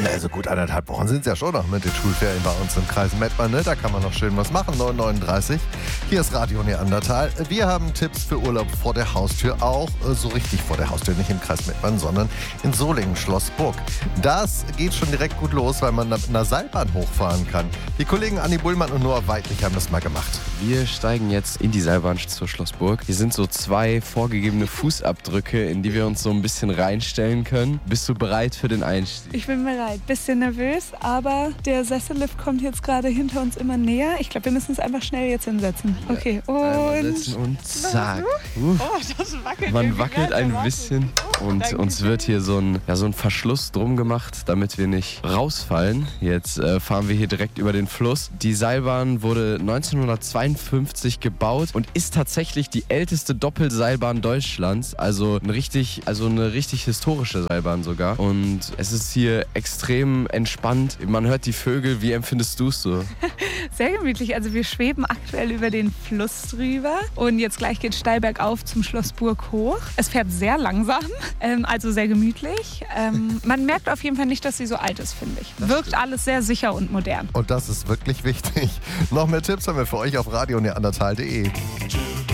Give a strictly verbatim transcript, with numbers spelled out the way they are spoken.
Also gut anderthalb Wochen sind es ja schon noch mit den Schulferien bei uns im Kreis Mettmann. Ne? Da kann man noch schön was machen. neun Uhr neununddreißig. Hier ist Radio Neandertal. Wir haben Tipps für Urlaub vor der Haustür. Auch äh, so richtig vor der Haustür. Nicht im Kreis Mettmann, sondern in Solingen, Schlossburg. Das geht schon direkt gut los, weil man mit einer Seilbahn hochfahren kann. Die Kollegen Anni Bullmann und Noah Weidlich haben das mal gemacht. Wir steigen jetzt in die Seilbahn zur Schlossburg. Hier sind so zwei vorgegebene Fußabdrücke, in die wir uns so ein bisschen reinstellen können. Bist du bereit für den Einstieg? Ich bin bereit. Bisschen nervös, aber der Sessellift kommt jetzt gerade hinter uns immer näher. Ich glaube, wir müssen uns einfach schnell jetzt hinsetzen. Okay, und... Und zack. Oh, das wackelt. Man wackelt ein bisschen und uns wird hier so ein, ja, so ein Verschluss drum gemacht, damit wir nicht rausfallen. Jetzt äh, fahren wir hier direkt über den Fluss. Die Seilbahn wurde neunzehnhundertzweiundfünfzig gebaut und ist tatsächlich die älteste Doppelseilbahn Deutschlands. Also, ein richtig, also eine richtig historische Seilbahn sogar. Und es ist hier extrem entspannt. Man hört die Vögel. Wie empfindest du es so? Sehr gemütlich. Also wir schweben aktuell über den Fluss drüber und jetzt gleich geht steil bergauf zum Schlossburg hoch. Es fährt sehr langsam, ähm, also sehr gemütlich. Ähm, man merkt auf jeden Fall nicht, dass sie so alt ist, finde ich. Wirkt alles sehr sicher und modern. Und das ist wirklich wichtig. Noch mehr Tipps haben wir für euch auf radio neandertal punkt de.